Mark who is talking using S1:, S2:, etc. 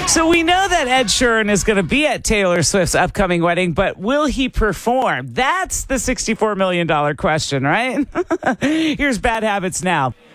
S1: So we know that Ed Sheeran is going to be at Taylor Swift's upcoming wedding, but will he perform? That's the $64 million question, right? Here's Bad Habits now.